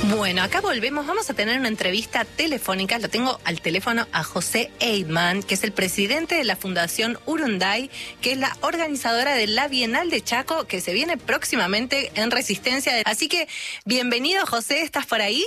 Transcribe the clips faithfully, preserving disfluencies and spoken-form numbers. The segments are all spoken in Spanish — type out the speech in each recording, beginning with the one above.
Bueno, acá volvemos, vamos a tener una entrevista telefónica, lo tengo al teléfono a José Eidman, que es el presidente de la Fundación Urunday, que es la organizadora de la Bienal de Chaco, que se viene próximamente en Resistencia. Así que, bienvenido José, ¿estás por ahí?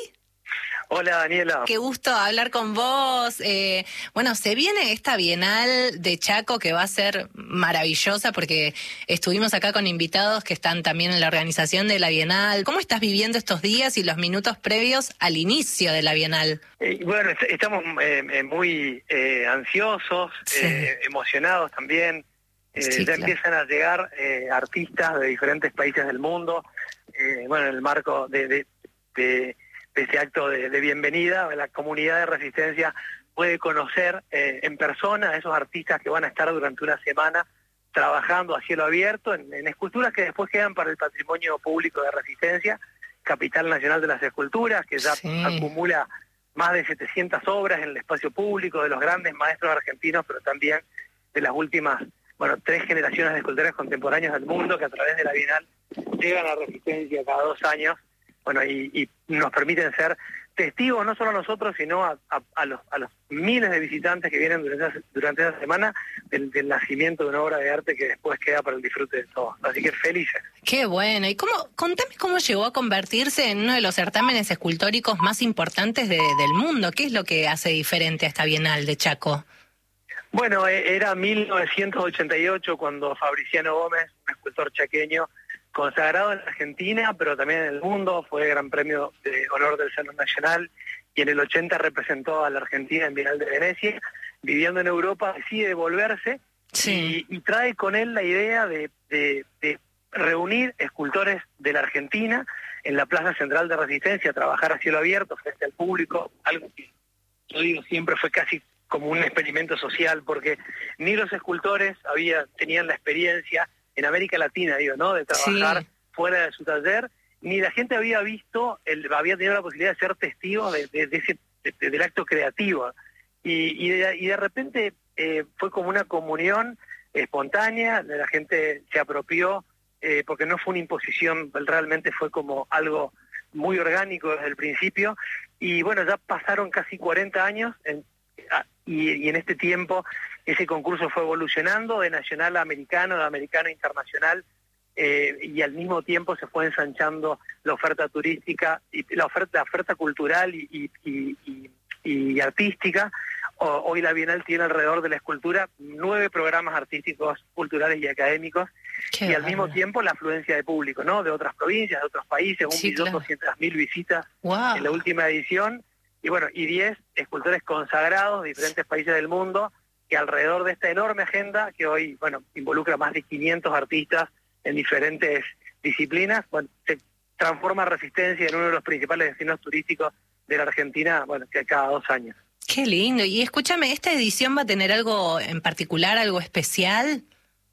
Hola Daniela. Qué gusto hablar con vos. Eh, bueno, se viene esta Bienal de Chaco que va a ser maravillosa porque estuvimos acá con invitados que están también en la organización de la Bienal. ¿Cómo estás viviendo estos días y los minutos previos al inicio de la Bienal? Eh, bueno, est- estamos eh, muy eh, ansiosos, Sí. eh, emocionados también. Eh, Sí, ya claro. empiezan a llegar eh, artistas de diferentes países del mundo. Eh, bueno, en el marco de, de, de, de ese acto de, de bienvenida, la comunidad de Resistencia puede conocer eh, en persona a esos artistas que van a estar durante una semana trabajando a cielo abierto en, en esculturas que después quedan para el patrimonio público de Resistencia, Capital Nacional de las Esculturas, que ya Sí. acumula más de setecientas obras en el espacio público de los grandes maestros argentinos, pero también de las últimas, bueno, tres generaciones de escultores contemporáneos del mundo que a través de la Bienal llegan a Resistencia cada dos años, bueno, y, y nos permiten ser testigos no solo a nosotros, sino a, a, a, los, a los miles de visitantes que vienen durante esa, durante esa semana del, del nacimiento de una obra de arte que después queda para el disfrute de todos. Así que felices. Qué bueno. Y cómo, contame cómo llegó a convertirse en uno de los certámenes escultóricos más importantes de, del mundo. ¿Qué es lo que hace diferente a esta Bienal de Chaco? Bueno, eh, era mil novecientos ochenta y ocho cuando Fabriciano Gómez, un escultor chaqueño, consagrado en Argentina, pero también en el mundo, fue Gran Premio de Honor del Salón Nacional, y en el ochenta representó a la Argentina en Bienal de Venecia. Viviendo en Europa, decide volverse Sí. y, y trae con él la idea de, de, de reunir escultores de la Argentina en la Plaza Central de Resistencia, trabajar a cielo abierto frente al público, algo que yo digo siempre fue casi como un experimento social, porque ni los escultores había, tenían la experiencia en América Latina, digo, ¿no?, de trabajar Sí. fuera de su taller, ni la gente había visto, el, había tenido la posibilidad de ser testigo de, de, de ese, de, del acto creativo. Y, y, de, y de repente eh, fue como una comunión espontánea, la gente se apropió, eh, porque no fue una imposición, realmente fue como algo muy orgánico desde el principio. Y bueno, ya pasaron casi cuarenta años en, y, y en este tiempo ese concurso fue evolucionando de nacional a americano, de americano a internacional, eh, y al mismo tiempo se fue ensanchando la oferta turística, y la oferta, la oferta cultural y, y, y, y, y artística. O, hoy la Bienal tiene alrededor de la escultura nueve programas artísticos, culturales y académicos, Qué y al bárbaro. mismo tiempo la afluencia de público, ¿no?, de otras provincias, de otros países, un Sí, millón claro. doscientas mil visitas Wow. en la última edición, y bueno, y diez escultores consagrados de diferentes países del mundo, que alrededor de esta enorme agenda, que hoy, bueno, involucra más de quinientos artistas en diferentes disciplinas, bueno, se transforma Resistencia en uno de los principales destinos turísticos de la Argentina, bueno, que cada dos años. Qué lindo. Y escúchame, ¿esta edición va a tener algo en particular, algo especial?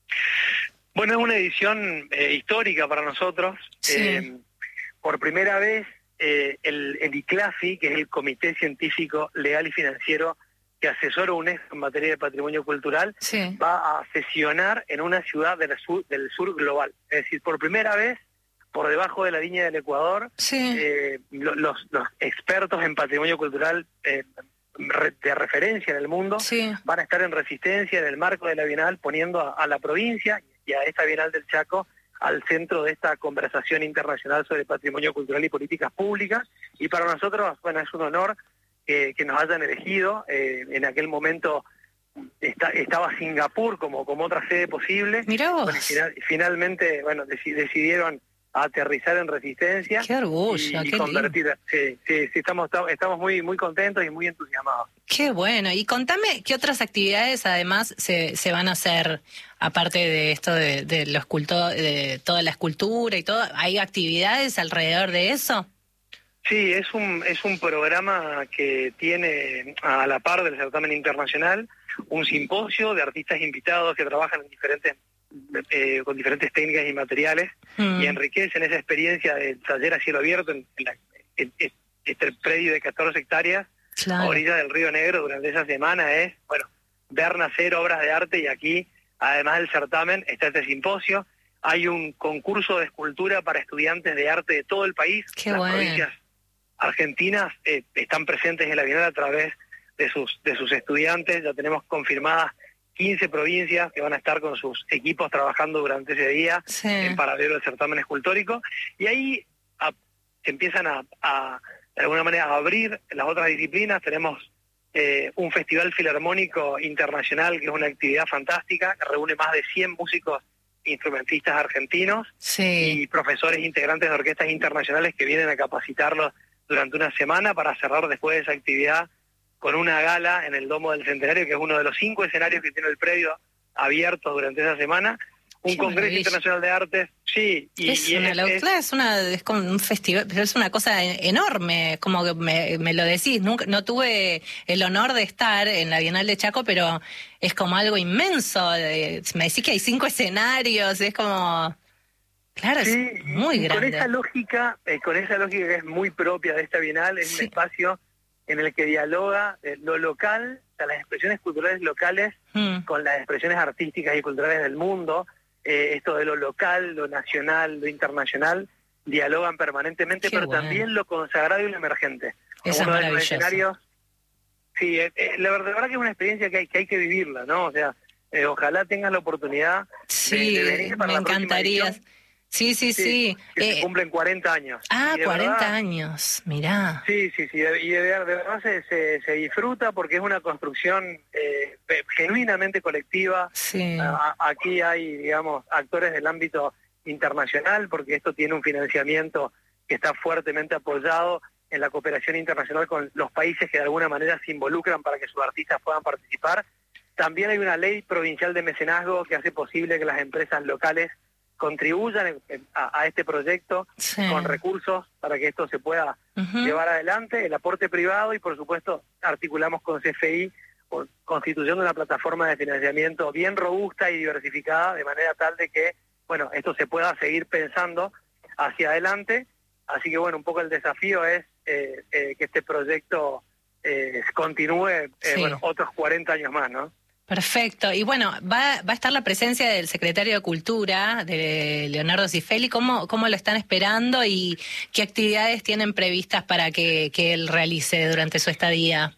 Bueno, es una edición eh, histórica para nosotros. Sí. Eh, por primera vez, eh, el, el I C L A F I, que es el Comité Científico, Legal y Financiero que asesora a UNESCO en materia de patrimonio cultural, Sí. va a sesionar en una ciudad del sur, del sur global. Es decir, por primera vez, por debajo de la línea del Ecuador, Sí. eh, lo- los, los expertos en patrimonio cultural eh, re- de referencia en el mundo Sí. van a estar en Resistencia en el marco de la Bienal, poniendo a, a la provincia y a esta Bienal del Chaco al centro de esta conversación internacional sobre patrimonio cultural y políticas públicas. Y para nosotros, bueno, es un honor que, que nos hayan elegido. Eh, en aquel momento está, estaba Singapur como, como otra sede posible. Mirá vos. Bueno, y final- finalmente, bueno, deci- decidieron aterrizar en Resistencia. Qué orgullo, y, y qué convertir. Sí, sí, sí, estamos, estamos muy, muy contentos y muy entusiasmados. Qué bueno. Y contame, ¿qué otras actividades además se, se van a hacer, aparte de esto de, de lo escultor, de toda la escultura y todo? ¿Hay actividades alrededor de eso? Sí, es un, es un programa que tiene a la par del certamen internacional un simposio de artistas invitados que trabajan en diferentes, eh, con diferentes técnicas y materiales, Mm. y enriquecen esa experiencia del taller a cielo abierto en, en, la, en, en este predio de catorce hectáreas a Claro. orillas del Río Negro durante esa semana. Es, bueno, ver nacer obras de arte, y aquí, además del certamen, está este simposio. Hay un concurso de escultura para estudiantes de arte de todo el país. Qué Las bueno. provincias argentinas eh, están presentes en la Bienal a través de sus, de sus estudiantes. Ya tenemos confirmadas quince provincias que van a estar con sus equipos trabajando durante ese día, sí, en paralelo al certamen escultórico, y ahí a, empiezan a, a, de alguna manera, a abrir las otras disciplinas. Tenemos eh, un festival filarmónico internacional, que es una actividad fantástica, que reúne más de cien músicos instrumentistas argentinos, sí, y profesores integrantes de orquestas internacionales que vienen a capacitarlos durante una semana para cerrar después de esa actividad con una gala en el Domo del Centenario, que es uno de los cinco escenarios que tiene el predio abiertos durante esa semana. Un Qué Congreso maravilla. Internacional de Artes, sí. Y, es, y una, es, es, es, una, es como un festival, pero es una cosa enorme, como que me, me lo decís. Nunca, no tuve el honor de estar en la Bienal de Chaco, pero es como algo inmenso. Me decís que hay cinco escenarios, es como... Claro, sí, es muy grande. Con esa lógica, eh, con esa lógica que es muy propia de esta Bienal, es sí. un espacio en el que dialoga eh, lo local, o sea, las expresiones culturales locales mm. con las expresiones artísticas y culturales del mundo. Eh, esto de lo local, lo nacional, lo internacional, dialogan permanentemente, Qué pero bueno. también lo consagrado y lo emergente. Esa Uno es de los escenarios, sí, eh, eh, la, verdad, la verdad que es una experiencia que hay que, hay que vivirla, ¿no? O sea, eh, ojalá tengas la oportunidad sí, de, de venir para me la encantaría. próxima edición. Sí, sí, sí. sí. Que eh, se cumplen cuarenta años. Ah, cuarenta verdad, años, mirá. Sí, sí, sí, y de, de verdad se, se, se disfruta porque es una construcción eh, genuinamente colectiva. Sí. A, aquí hay, digamos, actores del ámbito internacional, porque esto tiene un financiamiento que está fuertemente apoyado en la cooperación internacional con los países que de alguna manera se involucran para que sus artistas puedan participar. También hay una ley provincial de mecenazgo que hace posible que las empresas locales contribuyan a, a este proyecto sí. con recursos para que esto se pueda uh-huh. llevar adelante, el aporte privado, y por supuesto articulamos con C F I constituyendo una plataforma de financiamiento bien robusta y diversificada, de manera tal de que, bueno, esto se pueda seguir pensando hacia adelante. Así que bueno, un poco el desafío es eh, eh, que este proyecto eh, continúe eh, sí. bueno, otros cuarenta años más, ¿no? Perfecto. Y bueno, va, va a estar la presencia del secretario de Cultura, de Leonardo Cifelli. ¿Cómo, cómo lo están esperando y qué actividades tienen previstas para que, que él realice durante su estadía?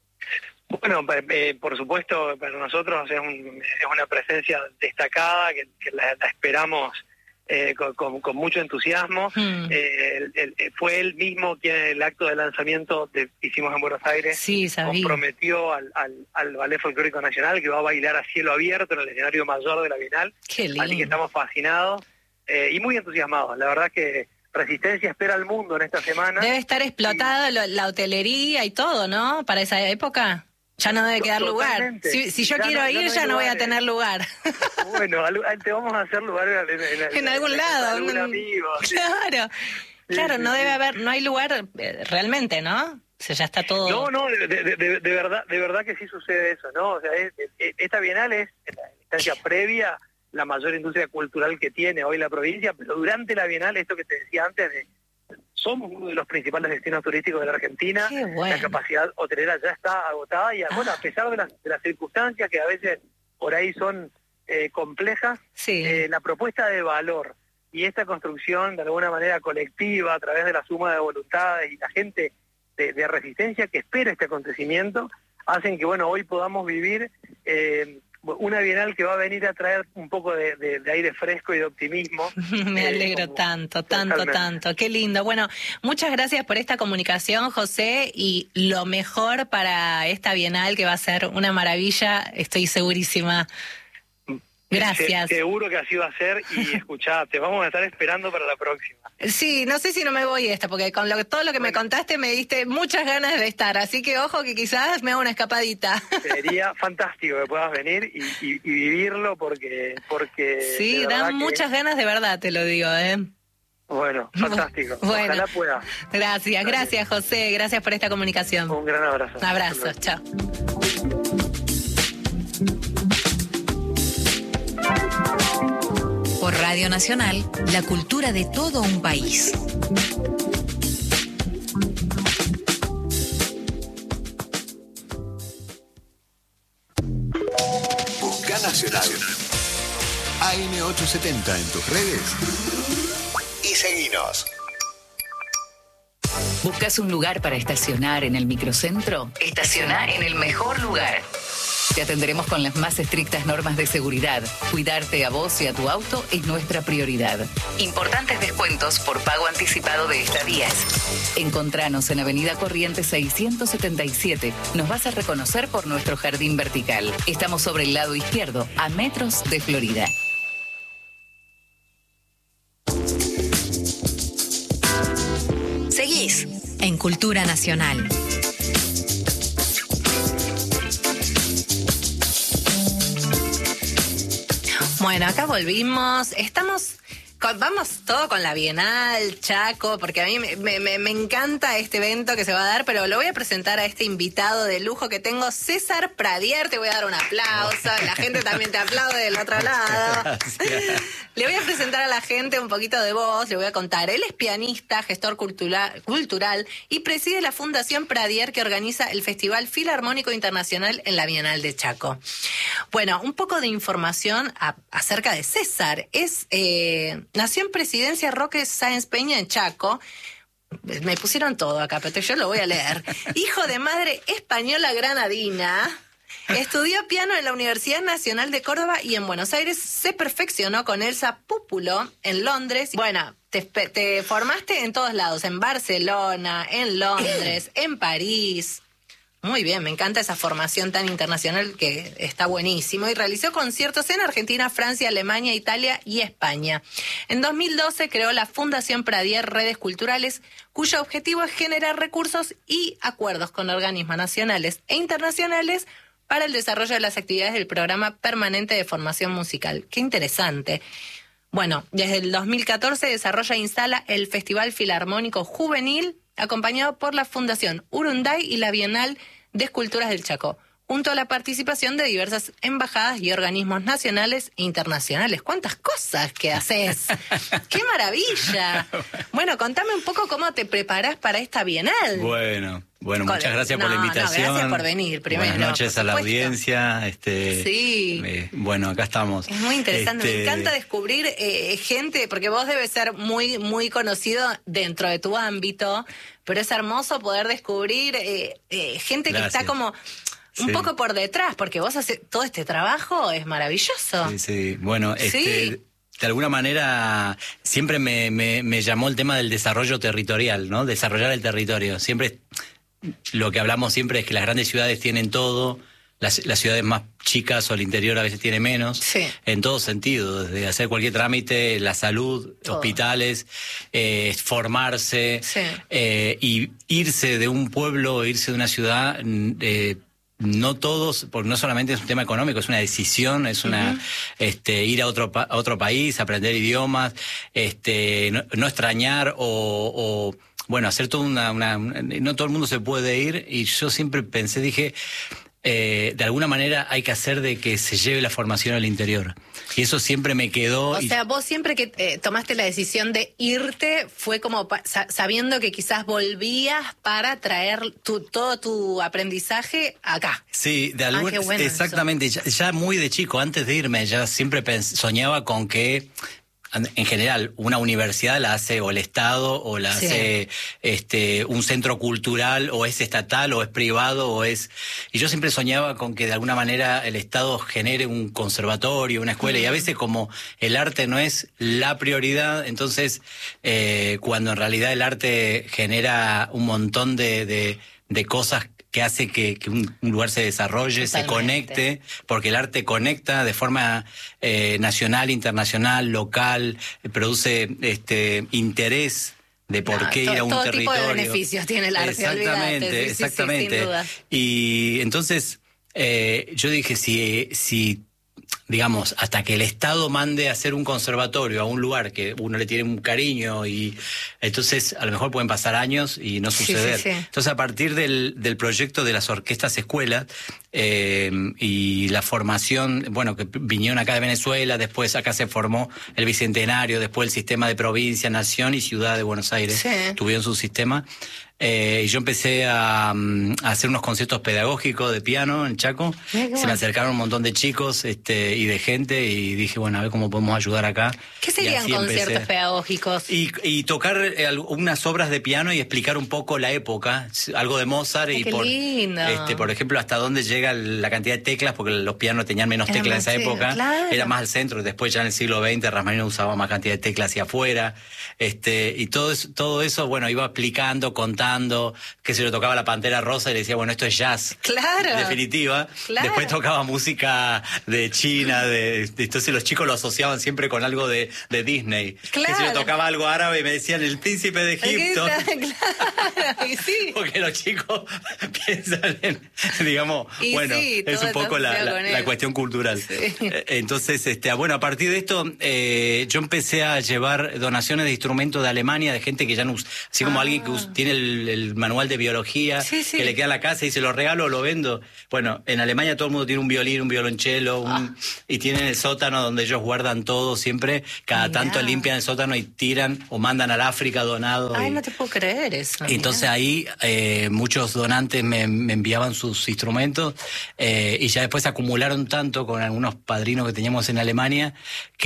Bueno, eh, por supuesto, para nosotros es, un, es una presencia destacada que, que la, la esperamos eh, con, con, con mucho entusiasmo. Hmm. Eh, el, el, fue él mismo quien en el acto de lanzamiento que hicimos en Buenos Aires sí, comprometió al, al, al Ballet Folclórico Nacional, que va a bailar a cielo abierto en el escenario mayor de la Bienal. Qué lindo. Así que estamos fascinados eh, y muy entusiasmados. La verdad que Resistencia espera al mundo en esta semana. Debe estar explotada y... la hotelería y todo, ¿no? Para esa época. Ya no debe quedar Totalmente. lugar. Si, si yo ya quiero no, ir, ya no, ya no voy a tener lugar. Bueno, te vamos a hacer lugar en, en, en, en algún en, lado. En algún amigo. Claro, sí, claro, sí, no sí, debe sí. haber, no hay lugar eh, realmente, ¿no? O sea, ya está todo. No, no, de, de, de, de verdad, de verdad que sí sucede eso, ¿no? O sea, es, es, esta Bienal es la instancia previa, la mayor industria cultural que tiene hoy la provincia, pero durante la Bienal, esto que te decía antes de somos uno de los principales destinos turísticos de la Argentina. Bueno. La capacidad hotelera ya está agotada y ah. bueno, a pesar de las, de las circunstancias que a veces por ahí son eh, complejas, sí. eh, la propuesta de valor y esta construcción de alguna manera colectiva a través de la suma de voluntades y la gente de, de Resistencia que espera este acontecimiento hacen que bueno hoy podamos vivir eh, una Bienal que va a venir a traer un poco de, de, de aire fresco y de optimismo. Me alegro eh, como, tanto, tanto, totalmente. tanto. Qué lindo. Bueno, muchas gracias por esta comunicación, José, y lo mejor para esta Bienal, que va a ser una maravilla, estoy segurísima. Gracias. Se, seguro que así va a ser, y escuchá, te vamos a estar esperando para la próxima. Sí, no sé si no me voy esta, porque con lo, todo lo que bueno. me contaste me diste muchas ganas de estar, así que ojo que quizás me haga una escapadita. Sería fantástico que puedas venir y, y, y vivirlo, porque... porque sí, dan muchas que... ganas de verdad, te lo digo, ¿eh? Bueno, fantástico. Bueno, ojalá pueda. Gracias, gracias José, gracias por esta comunicación. Un gran abrazo. Un abrazo, chao. Por Radio Nacional, la cultura de todo un país. Busca Nacional. A M ochocientos setenta en tus redes y seguinos. ¿Buscas un lugar para estacionar en el microcentro? Estaciona en el mejor lugar. Te atenderemos con las más estrictas normas de seguridad. Cuidarte a vos y a tu auto es nuestra prioridad. Importantes descuentos por pago anticipado de estadías. Encontranos en Avenida Corrientes seiscientos setenta y siete. Nos vas a reconocer por nuestro jardín vertical. Estamos sobre el lado izquierdo, a metros de Florida. Seguís en Cultura Nacional. Bueno, acá volvimos. Estamos... Con, vamos todo con la Bienal, Chaco, porque a mí me, me, me encanta este evento que se va a dar, pero lo voy a presentar a este invitado de lujo que tengo, César Pradier. Te voy a dar un aplauso, la gente también te aplaude del otro lado. Gracias. Le voy a presentar a la gente un poquito de voz, le voy a contar. Él es pianista, gestor cultural, cultural y preside la Fundación Pradier, que organiza el Festival Filarmónico Internacional en la Bienal de Chaco. Bueno, un poco de información a, acerca de César. Es... Eh, Nació en Presidencia Roque Sáenz Peña en Chaco. Me pusieron todo acá, pero yo lo voy a leer. Hijo de madre española granadina. Estudió piano en la Universidad Nacional de Córdoba y en Buenos Aires se perfeccionó con Elsa Púpulo en Londres. Bueno, te, te formaste en todos lados, en Barcelona, en Londres, en París. Muy bien, me encanta esa formación tan internacional que está buenísimo. Y realizó conciertos en Argentina, Francia, Alemania, Italia y España. En dos mil doce creó la Fundación Pradier Redes Culturales, cuyo objetivo es generar recursos y acuerdos con organismos nacionales e internacionales para el desarrollo de las actividades del Programa Permanente de Formación Musical. ¡Qué interesante! Bueno, desde el dos mil catorce desarrolla e instala el Festival Filarmónico Juvenil, acompañado por la Fundación Urunday y la Bienal de Esculturas del Chaco, junto a la participación de diversas embajadas y organismos nacionales e internacionales. ¡Cuántas cosas que haces! ¡Qué maravilla! Bueno, contame un poco cómo te preparás para esta Bienal. Bueno, bueno, Con, muchas gracias no, por la invitación. No, gracias por venir primero. Buenas noches a la audiencia. Este, sí. Eh, bueno, acá estamos. Es muy interesante. Este... Me encanta descubrir eh, gente, porque vos debes ser muy, muy conocido dentro de tu ámbito, pero es hermoso poder descubrir eh, eh, gente gracias. que está como... Un sí. poco por detrás, porque vos haces todo este trabajo, es maravilloso. Sí, sí. Bueno, este, sí. de alguna manera siempre me, me, me llamó el tema del desarrollo territorial, ¿no? Desarrollar el territorio. Siempre, lo que hablamos siempre es que las grandes ciudades tienen todo, las, las ciudades más chicas o el interior a veces tiene menos, sí. en todo sentido, desde hacer cualquier trámite, la salud, todo. hospitales, eh, formarse, sí. eh, y irse de un pueblo, irse de una ciudad... Eh, no todos, porque no solamente es un tema económico, es una decisión, es una uh-huh. este ir a otro pa- a otro país, aprender idiomas, este no, no extrañar o, o bueno, hacer toda una, una, una no todo el mundo se puede ir, y yo siempre pensé, dije, eh, de alguna manera hay que hacer de que se lleve la formación al interior. Y eso siempre me quedó. O y... sea, vos siempre que eh, tomaste la decisión de irte, fue como pa- sa- sabiendo que quizás volvías para traer tu, todo tu aprendizaje acá. Sí, de alguna ah, bueno exactamente. Ya, ya muy de chico, antes de irme, ya siempre pens- soñaba con que... En general, una universidad la hace o el Estado o la sí. hace este un centro cultural, o es estatal o es privado o es... Y yo siempre soñaba con que de alguna manera el Estado genere un conservatorio, una escuela, mm. y a veces como el arte no es la prioridad, entonces eh, cuando en realidad el arte genera un montón de, de, de cosas que hace que, que un, un lugar se desarrolle, Totalmente. se conecte, porque el arte conecta de forma eh, nacional, internacional, local, eh, produce este interés de por no, qué to, ir a un todo territorio. Todo tipo de beneficios tiene el arte, exactamente, olvídate. Sí, exactamente. Sí, sí, sin duda. Y entonces eh, yo dije, si... si digamos, hasta que el Estado mande a hacer un conservatorio a un lugar que uno le tiene un cariño, y entonces a lo mejor pueden pasar años y no suceder. Sí, sí, sí. Entonces, a partir del, del proyecto de las orquestas escuelas eh, y la formación, bueno, que vinieron acá de Venezuela, después acá se formó el Bicentenario, después el sistema de provincia, nación y ciudad de Buenos Aires, sí. tuvieron su sistema. Eh, y yo empecé a, um, a hacer unos conciertos pedagógicos de piano en Chaco. Mira qué Se bueno. me acercaron un montón de chicos este, y de gente y dije, bueno, a ver cómo podemos ayudar acá. ¿Qué Y serían así conciertos empecé. pedagógicos? Y, y tocar eh, unas obras de piano y explicar un poco la época, algo de Mozart. Ay, y qué por, lindo. este, por ejemplo, hasta dónde llega la cantidad de teclas, porque los pianos tenían menos Era teclas en más, esa sí, época. claro. Era más al centro. Después ya en el siglo veinte Rasmaninov usaba más cantidad de teclas hacia afuera. Este, y todo eso, todo eso, bueno, iba explicando, contando, que se lo tocaba la Pantera Rosa y le decía, bueno, esto es jazz. Claro. En definitiva. Claro. Después tocaba música de China, de, de- entonces los chicos lo asociaban siempre con algo de, de Disney. Claro. Que si le tocaba algo árabe me decían el príncipe de Egipto. Claro, y sí. Porque los chicos piensan en, digamos, Y bueno, sí, es todo un poco la, asociado la- con la él. cuestión cultural. Sí. Eh, Entonces, este, ah, bueno, a partir de esto, eh, yo empecé a llevar donaciones de instrumentos de Alemania, de gente que ya no usa, así como Ah. alguien que us- tiene el, el manual de biología, Sí, sí. que le queda en la casa y se lo regalo o lo vendo. Bueno, en Alemania todo el mundo tiene un violín, un violonchelo, un- Ah. y tienen el sótano donde ellos guardan todo siempre. Cada Mirá. tanto limpian el sótano y tiran o mandan al África donado. Ay, y- no te puedo creer eso. entonces mirá. ahí eh, muchos donantes me, me enviaban sus instrumentos eh, y ya después acumularon tanto con algunos padrinos que teníamos en Alemania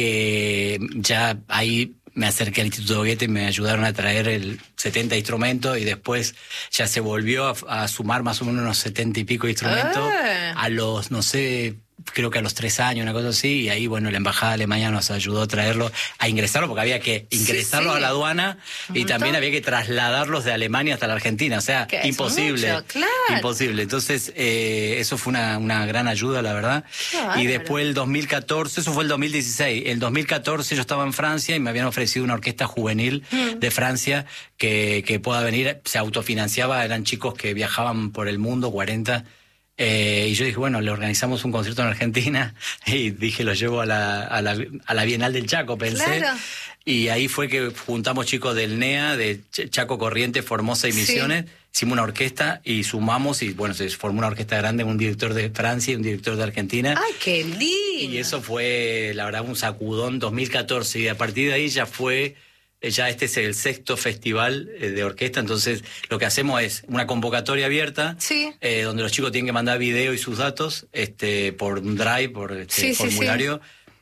que ya ahí me acerqué al Instituto Goethe y me ayudaron a traer el setenta instrumentos y después ya se volvió a, a sumar más o menos unos setenta y pico de instrumentos Ah. a los, no sé, creo que a los tres años, una cosa así, y ahí, bueno, la embajada alemana nos ayudó a traerlo, a ingresarlo, porque había que ingresarlos sí. a la aduana Un y montón. también había que trasladarlos de Alemania hasta la Argentina, o sea, Que es imposible. mucho, claro. Imposible. Entonces, eh, eso fue una, una gran ayuda, la verdad. Qué bárbaro. Y después el dos mil catorce, eso fue el dos mil dieciséis, el dos mil catorce yo estaba en Francia y me habían ofrecido una orquesta juvenil Mm. de Francia que, que pueda venir, se autofinanciaba, eran chicos que viajaban por el mundo, cuarenta. Eh, y yo dije, bueno, le organizamos un concierto en Argentina y dije, lo llevo a la, a la, a la Bienal del Chaco, pensé. Claro. Y ahí fue que juntamos chicos del N E A, de Ch- Chaco, Corrientes, Formosa y Sí. Misiones, hicimos una orquesta y sumamos y bueno, se formó una orquesta grande, un director de Francia y un director de Argentina. Ay, qué lindo. Y eso fue, la verdad, un sacudón dos mil catorce. Y a partir de ahí ya fue, eh, ya este es el sexto festival eh, de orquesta. Entonces, lo que hacemos es una convocatoria abierta, Sí. eh, donde los chicos tienen que mandar video y sus datos este, por un drive, por este Sí, sí, formulario.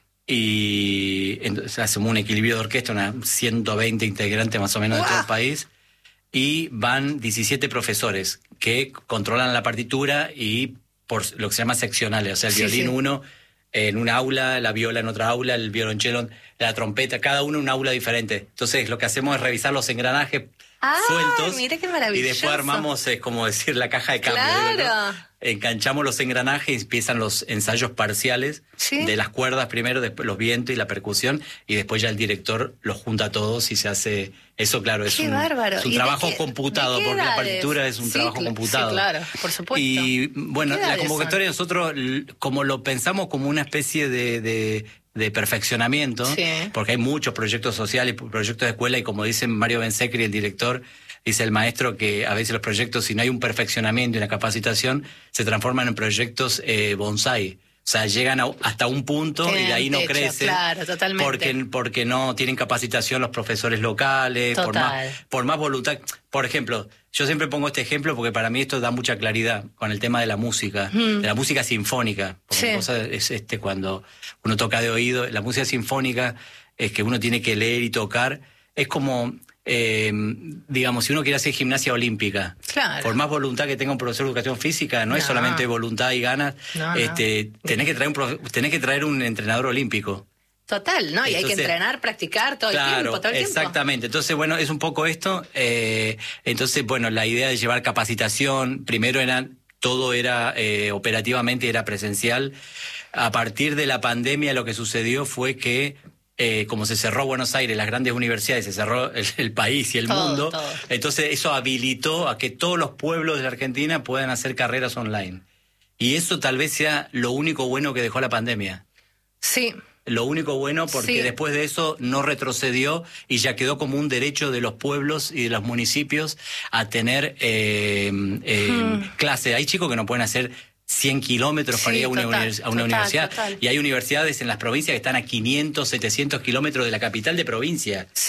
Y entonces hacemos un equilibrio de orquesta, unas ciento veinte integrantes más o menos de todo el ¡Guau! país. Y van diecisiete profesores que controlan la partitura y por lo que se llama seccionales, o sea, el Sí, violín sí. uno en una aula, la viola en otra aula, el violonchelo, la trompeta, cada uno en una aula diferente. Entonces lo que hacemos es revisar los engranajes Ah, sueltos mira qué y maravilloso. después armamos, es como decir, la caja de cambio. digo, Claro. ¿no? Enganchamos los engranajes y empiezan los ensayos parciales Sí. de las cuerdas primero, después los vientos y la percusión, y después ya el director los junta a todos y se hace eso, claro, es Qué un, bárbaro. es un ¿Y de trabajo qué- computado, de qué porque la edades? partitura es un Sí, trabajo cl- computado. sí, claro, por supuesto. Y bueno, ¿Qué la edades convocatoria son? nosotros, l- como lo pensamos como una especie de, de, de perfeccionamiento, Sí. porque hay muchos proyectos sociales, proyectos de escuela, y como dicen Mario Bensecri, el director, dice el maestro que a veces los proyectos, si no hay un perfeccionamiento y una capacitación, se transforman en proyectos eh, bonsai. O sea, llegan a- hasta un punto y Tienen de ahí no techo, crecen. claro, totalmente. Porque, porque no tienen capacitación los profesores locales, por Total. más, por más voluntad. Por ejemplo, yo siempre pongo este ejemplo porque para mí esto da mucha claridad con el tema de la música, de la música sinfónica. Porque Sí. una cosa es este cuando uno toca de oído, la música sinfónica es que uno tiene que leer y tocar. Es como, eh, digamos, si uno quiere hacer gimnasia olímpica, Claro. por más voluntad que tenga un profesor de educación física, no, es No. solamente voluntad y ganas, No, no. este, tenés que traer un profe- tenés que traer un entrenador olímpico. Total, ¿no? Y hay que Entonces- entrenar, practicar todo el tiempo, todo el tiempo. exactamente. Entonces, bueno, es un poco esto. eh, entonces, bueno, la idea de llevar capacitación, primero era, todo era eh, operativamente, era presencial. A partir de la pandemia lo que sucedió fue que, eh, como se cerró Buenos Aires, las grandes universidades, se cerró el, el país y el Todo, mundo, todo. entonces eso habilitó a que todos los pueblos de la Argentina puedan hacer carreras online. Y eso tal vez sea lo único bueno que dejó la pandemia. Sí, Lo único bueno porque Sí. después de eso no retrocedió y ya quedó como un derecho de los pueblos y de los municipios a tener eh, eh, Hmm. clase. Hay chicos que no pueden hacer cien kilómetros para Sí, ir a una, total, univers- a una total, universidad. total. Y hay universidades en las provincias que están a quinientos, setecientos kilómetros de la capital de provincia. sí.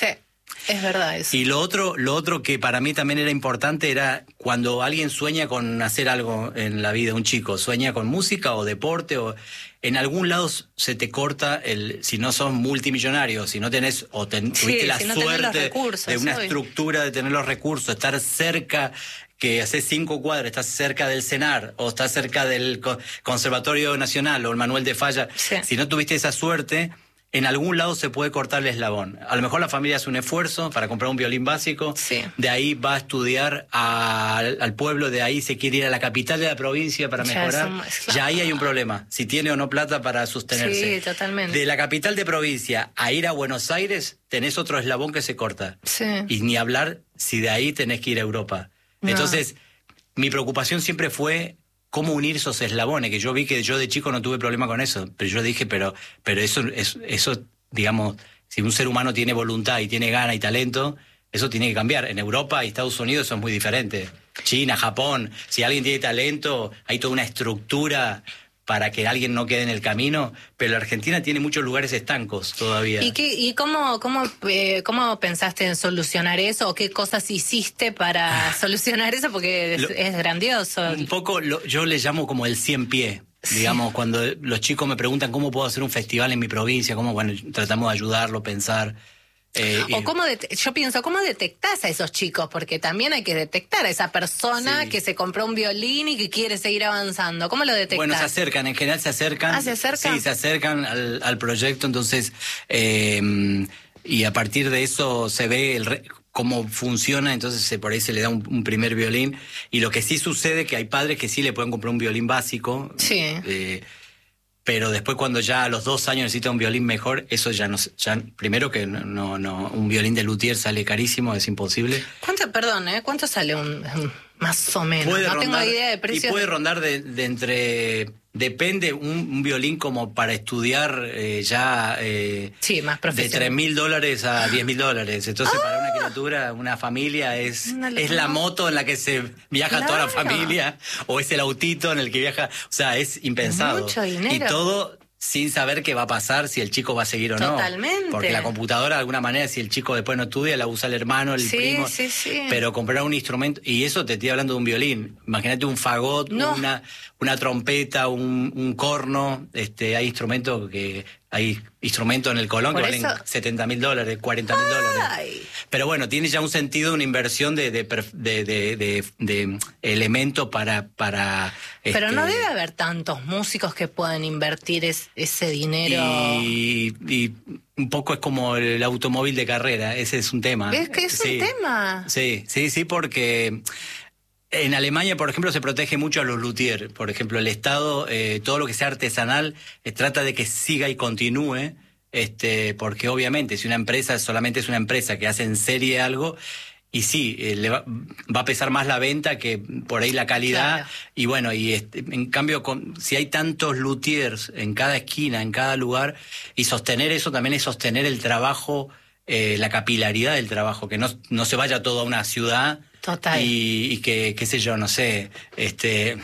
Es verdad eso. Y lo otro, lo otro que para mí también era importante era cuando alguien sueña con hacer algo en la vida, un chico sueña con música o deporte, o en algún lado se te corta el, si no sos multimillonario, si no tenés o ten, sí, tuviste la si no suerte recursos, de una obvio. estructura, de tener los recursos, estar cerca, que haces cinco cuadras, estás cerca del CENAR o estás cerca del Conservatorio Nacional o el Manuel de Falla, sí. Si no tuviste esa suerte, en algún lado se puede cortar el eslabón. A lo mejor la familia hace un esfuerzo para comprar un violín básico, sí. De ahí va a estudiar a, al pueblo, de ahí se quiere ir a la capital de la provincia para ya mejorar. Somos... Ya ahí hay un problema, si tiene o no plata para sostenerse. Sí, totalmente. De la capital de provincia a ir a Buenos Aires, tenés otro eslabón que se corta. Sí. Y ni hablar si de ahí tenés que ir a Europa. No. Entonces, mi preocupación siempre fue cómo unir esos eslabones, que yo vi que yo de chico no tuve problema con eso, pero yo dije, pero pero eso, eso, eso digamos, si un ser humano tiene voluntad y tiene gana y talento, eso tiene que cambiar. En Europa y Estados Unidos son muy diferentes. China, Japón, si alguien tiene talento, hay toda una estructura para que alguien no quede en el camino, pero la Argentina tiene muchos lugares estancos todavía. ¿Y, qué, y cómo, cómo, eh, cómo pensaste en solucionar eso? ¿O qué cosas hiciste para solucionar eso? Porque es, Lo, es grandioso. Un poco, lo, yo le llamo como el cien pie. Digamos, sí. Cuando los chicos me preguntan cómo puedo hacer un festival en mi provincia, cómo, bueno, tratamos de ayudarlo, pensar... Eh, o cómo det- yo pienso, ¿cómo detectás a esos chicos? Porque también hay que detectar a esa persona sí. que se compró un violín y que quiere seguir avanzando. ¿Cómo lo detectás? Bueno, se acercan, en general se acercan. ¿Ah, se acercan? Sí, se acercan al, al proyecto, entonces, eh, y a partir de eso se ve el re- cómo funciona, entonces se, por ahí se le da un, un primer violín. Y lo que sí sucede que hay padres que sí le pueden comprar un violín básico. Sí. Eh, pero después cuando ya a los dos años necesita un violín mejor, eso ya no, ya primero que no, no, no un violín de luthier sale carísimo, es imposible. ¿Cuánto, perdón, eh? ¿Cuánto sale un, un más o menos? Puede no rondar, tengo idea de precios. Y puede de... rondar de, de entre, depende, un, un violín como para estudiar eh, ya eh, sí, más de tres mil dólares a diez mil dólares. Entonces, ah, para una criatura, una familia, es, es la moto en la que se viaja claro. toda la familia, o es el autito en el que viaja, o sea, es impensado. Mucho dinero. Y todo sin saber qué va a pasar, si el chico va a seguir o Totalmente. no. Totalmente. Porque la computadora, de alguna manera, si el chico después no estudia, la usa el hermano, el sí, primo. Sí, sí. Pero comprar un instrumento, y eso te estoy hablando de un violín. Imagínate un fagot, no. una, una trompeta, un, un corno. Este, hay instrumentos que hay instrumentos en el Colón Por que valen eso... setenta mil dólares, cuarenta mil dólares. Pero bueno, tiene ya un sentido, una inversión de, de, de, de, de, de elementos para... para Pero este... no debe haber tantos músicos que puedan invertir es, ese dinero. Y, y un poco es como el automóvil de carrera, ese es un tema. Es que es sí. un tema. Sí, sí, sí, porque... En Alemania, por ejemplo, se protege mucho a los luthiers. Por ejemplo, el Estado, eh, todo lo que sea artesanal, eh, trata de que siga y continúe, este, porque obviamente si una empresa solamente es una empresa que hace en serie algo, y sí, eh, le va, va a pesar más la venta que por ahí la calidad. Claro. Y bueno, y este, en cambio, con, si hay tantos luthiers en cada esquina, en cada lugar, y sostener eso también es sostener el trabajo, eh, la capilaridad del trabajo, que no, no se vaya todo a una ciudad. Total. Y, y que, qué sé yo, no sé, este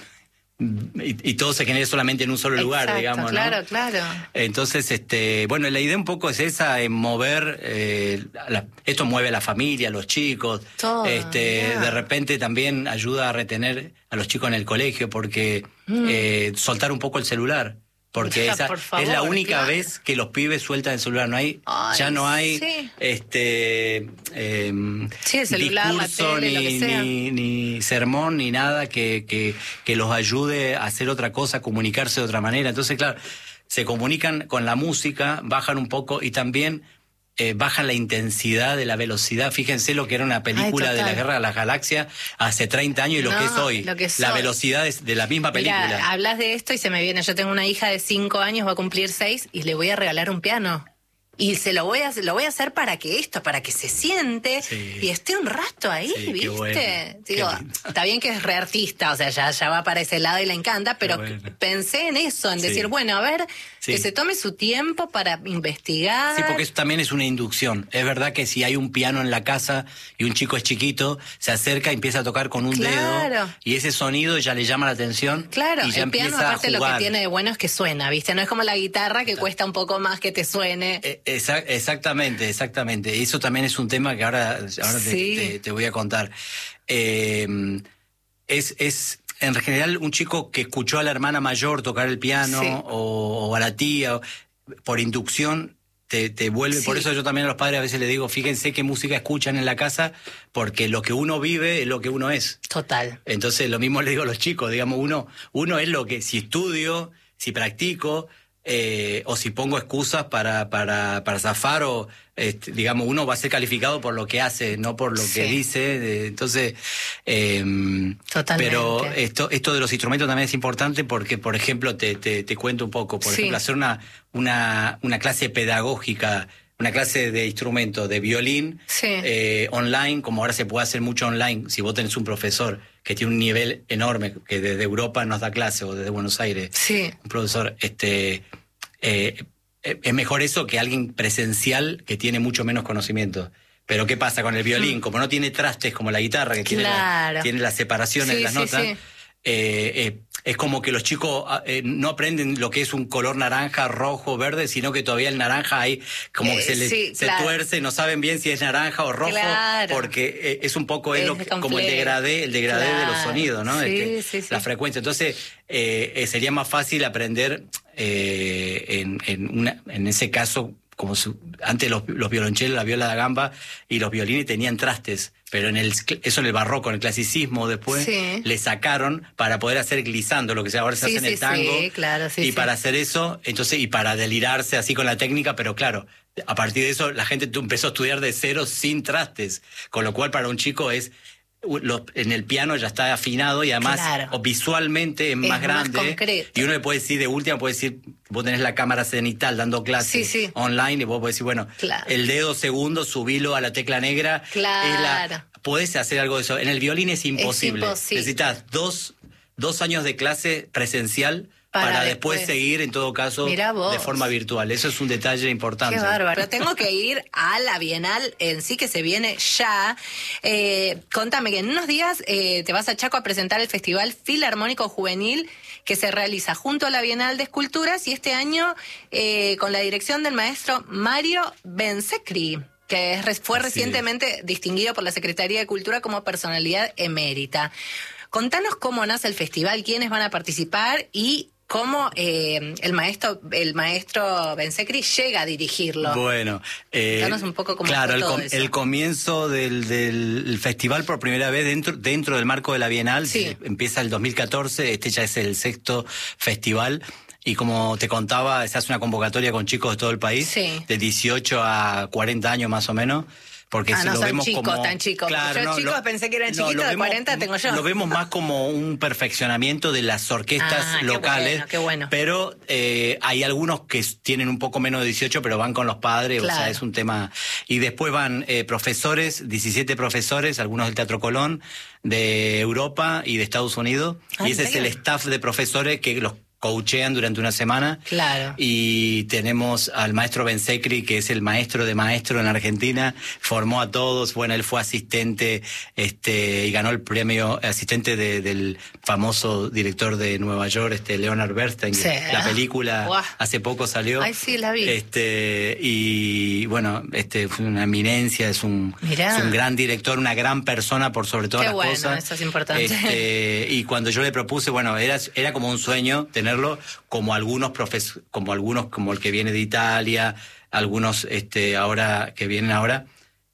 y, y todo se genere solamente en un solo lugar, Exacto, digamos, ¿no? Claro, claro. Entonces, este, bueno, la idea un poco es esa, en mover, eh, la, esto mueve a la familia, a los chicos, todo, este, yeah. de repente también ayuda a retener a los chicos en el colegio, porque mm. eh, soltar un poco el celular. Porque ya, esa por favor, es la única claro. vez que los pibes sueltan el celular. No hay, Ay, ya no hay sí. este eh, sí, el celular, discurso, la tele, ni, lo que sea. ni, ni sermón, ni nada que, que, que los ayude a hacer otra cosa, a comunicarse de otra manera. Entonces, claro, se comunican con la música, bajan un poco y también eh, bajan la intensidad de la velocidad. Fíjense lo que era una película Ay, de la Guerra de las Galaxias hace treinta años y lo no, que es hoy. Lo que soy. La velocidad es de la misma película. Mira, hablas de esto y se me viene. Yo tengo una hija de cinco años, va a cumplir seis y le voy a regalar un piano. Y se lo voy a lo voy a hacer para que esto, para que se siente sí. y esté un rato ahí, sí, ¿viste? Bueno. Digo, está bien que es re artista, o sea, ya, ya va para ese lado y le encanta, pero bueno. pensé en eso, en sí. decir, bueno, a ver Sí. Que se tome su tiempo para investigar. Sí, porque eso también es una inducción. Es verdad que si hay un piano en la casa y un chico es chiquito, se acerca y empieza a tocar con un Claro. dedo y ese sonido ya le llama la atención. Claro, y ya el piano empieza aparte a lo jugar. que tiene de bueno es que suena, ¿viste? No es como la guitarra que cuesta un poco más que te suene. Eh, exa- exactamente, exactamente. Eso también es un tema que ahora, ahora te, Sí. te- te voy a contar. Eh, es, es en general un chico que escuchó a la hermana mayor tocar el piano Sí. o, o a la tía, o- por inducción te, te vuelve. Sí. Por eso yo también a los padres a veces les digo, fíjense qué música escuchan en la casa, porque lo que uno vive es lo que uno es. Total. Entonces lo mismo le digo a los chicos, digamos, uno, uno es lo que, si estudio, si practico, eh, o si pongo excusas para, para, para zafar, o este, digamos, uno va a ser calificado por lo que hace, no por lo Sí. que dice. de- entonces, eh, Totalmente. pero esto, esto de los instrumentos también es importante porque, por ejemplo, te, te, te cuento un poco, por Sí. ejemplo, hacer una, una, una clase pedagógica, una clase de instrumento, de violín, Sí. eh, online, como ahora se puede hacer mucho online, si vos tenés un profesor que tiene un nivel enorme, que desde Europa nos da clase, o desde Buenos Aires, Sí. un profesor, este, eh, eh, es mejor eso que alguien presencial que tiene mucho menos conocimiento. Pero ¿qué pasa con el violín? Como no tiene trastes como la guitarra, que tiene, la- Claro. tiene las separaciones Sí, de las sí, notas, sí. eh, eh, es como que los chicos eh, no aprenden lo que es un color naranja, rojo, verde, sino que todavía el naranja hay como Eh, que se, le, sí, se claro. tuerce, no saben bien si es naranja o rojo, Claro. porque eh, es un poco es Es lo que- como el complejo. degradé, el degradé de los Claro. sonidos, ¿no? Sí, Este, sí, sí. La frecuencia. Entonces, eh, eh, sería más fácil aprender eh, en, en, una, en ese caso, como su- antes los, los violonchelos, la viola da gamba y los violines tenían trastes, pero en el eso en el barroco, en el clasicismo después, Sí. le sacaron para poder hacer glissando, lo que se ahora se Sí, hace en sí, el tango. sí, claro, sí, y sí. para hacer eso, entonces, y para delirarse así con la técnica, pero claro, a partir de eso la gente tu- empezó a estudiar de cero sin trastes, con lo cual para un chico es u- lo- en el piano ya está afinado y además Claro. o visualmente es, Es más más grande. concreto. Y uno le puede decir, de última, puede decir, vos tenés la cámara cenital dando clases Sí, sí. online y vos podés decir, bueno, Claro. el dedo segundo, subilo a la tecla negra. Claro. Es la- podés hacer algo de eso. En el violín es imposible. imposible. Necesitas dos, dos años de clase presencial Para para, después. después. seguir, en todo caso, Mirá vos. de forma virtual. Eso es un detalle importante. Qué bárbaro. Pero tengo que ir a la Bienal en sí, que se viene ya. Eh, contame que en unos días eh, te vas a Chaco a presentar el Festival Filarmónico Juvenil que se realiza junto a la Bienal de Esculturas y este año eh, con la dirección del maestro Mario Bensecri, que es- fue Así es. recientemente distinguido por la Secretaría de Cultura como personalidad emérita. Contanos cómo nace el festival, quiénes van a participar y cómo eh, el maestro el maestro Bensecri llega a dirigirlo. Bueno, eh, Contanos un poco cómo claro, fue el, todo com- eso. el comienzo del, del festival por primera vez dentro dentro del marco de la Bienal Sí. eh, empieza el dos mil catorce, este ya es el sexto festival. Y como te contaba, se hace una convocatoria con chicos de todo el país, Sí. de dieciocho a cuarenta años más o menos. Porque Ah, si no lo son vemos chicos, como, tan chicos. Claro, Yo no, chicos lo- pensé que eran no, chiquitos, lo de vemos- cuarenta tengo yo. Lo vemos más como un perfeccionamiento de las orquestas Ah, qué locales. bueno, qué bueno. Pero eh, hay algunos que s- tienen un poco menos de dieciocho, pero van con los padres, o Claro. sea, es un tema. Y después van eh, profesores, diecisiete profesores, algunos del Teatro Colón, de Europa y de Estados Unidos. Ah, y ese ¿en es el serio? staff de profesores que los coachean durante una semana. Claro. Y tenemos al maestro Bensecri, que es el maestro de maestro en Argentina, formó a todos, bueno, él fue asistente este y ganó el premio asistente de- del famoso director de Nueva York, este Leonard Bernstein. Sí. La película Guau. hace poco salió. Ay, sí, la vi. Este, y bueno, este fue una eminencia, es un, Mirá. es un gran director, una gran persona por sobre todas Qué las bueno, cosas. eso es importante. Este, y cuando yo le propuse, bueno, era, era como un sueño tenerlo, como algunos profes, como algunos, como el que viene de Italia, algunos este, ahora que vienen ahora,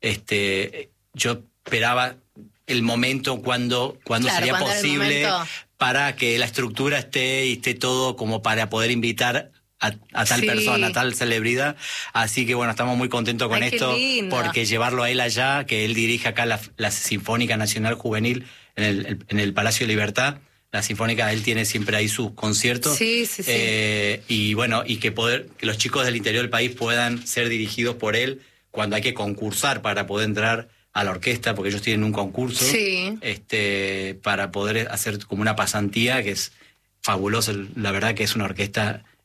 este, yo esperaba el momento cuando, cuando Claro, sería cuando era el posible momento. para que la estructura esté y esté todo como para poder invitar a, a tal Sí. persona, a tal celebridad. Así que bueno, estamos muy contentos con Ay, qué esto, lindo. porque llevarlo a él allá, que él dirige acá la, la Sinfónica Nacional Juvenil en el, en el Palacio de Libertad. La Sinfónica, él tiene siempre ahí sus conciertos. Sí, sí, sí. Eh, y bueno, y que poder, que los chicos del interior del país puedan ser dirigidos por él cuando hay que concursar para poder entrar a la orquesta, porque ellos tienen un concurso. Sí. Este, para poder hacer como una pasantía que es fabuloso. La verdad que es una orquesta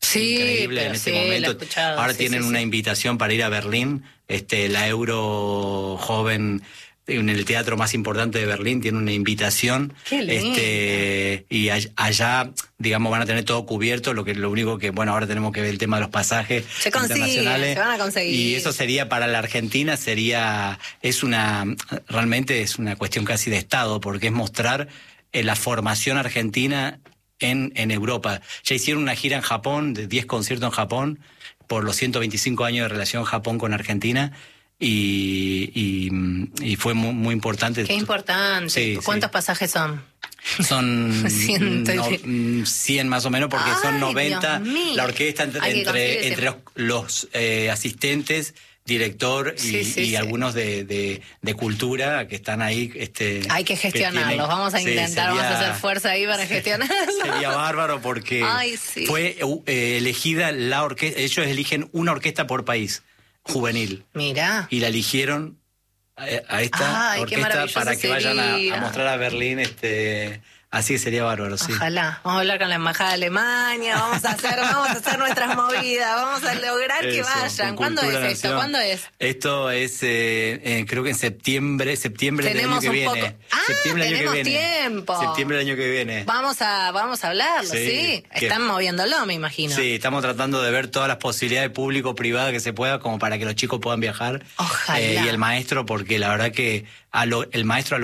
Sí, increíble pero en este sí, lo he momento. escuchado, Ahora sí, tienen sí, una sí. invitación para ir a Berlín, este, la Euro joven en el teatro más importante de Berlín, tiene una invitación. Qué lindo. Este, y all- allá, digamos, van a tener todo cubierto, lo que lo único que, bueno, ahora tenemos que ver el tema de los pasajes Se consigue, internacionales. se van a conseguir. Y eso sería para la Argentina, sería, es una, realmente es una cuestión casi de Estado, porque es mostrar eh, la formación argentina en, en Europa. Ya hicieron una gira en Japón, de diez conciertos en Japón, por los ciento veinticinco años de relación Japón con Argentina. Y, y, y fue muy, muy importante. Qué importante. Sí, ¿Cuántos sí. pasajes son? Son Ciento y- no, mm, cien más o menos, porque son Ay, noventa. Dios mío. La orquesta entre, Hay que conseguir entre, ese- entre los, los, eh, asistentes, director y, Sí, sí, y sí. algunos de, de, de cultura que están ahí. Este, Hay que gestionarlos. tienen- Vamos a sí, intentar, vamos a sería- hacer fuerza ahí para gestionarlos. Sería bárbaro porque Ay, sí. fue eh, elegida la orquesta. Ellos eligen una orquesta por país, juvenil. Mira. Y la eligieron a, a esta Ay, qué orquesta maravilloso para que vayan a, sería. a mostrar a Berlín. Este, así que sería bárbaro, sí. Ojalá. Vamos a hablar con la embajada de Alemania, vamos a hacer, vamos a hacer nuestras movidas, vamos a lograr que Eso, vayan. con ¿Cuándo Cultura es esto? Nación. ¿Cuándo es? Esto es, eh, eh, creo que en septiembre, septiembre del Tenemos año que un viene. poco- Ah, septiembre del año que tenemos viene. tiempo. Septiembre del año que viene. Vamos a, vamos a hablarlo, ¿sí? Sí, que- Están moviéndolo, me imagino. Sí, estamos tratando de ver todas las posibilidades público-privadas que se pueda, como para que los chicos puedan viajar. Ojalá. Eh, y el maestro, porque la verdad que a lo, el maestro a lo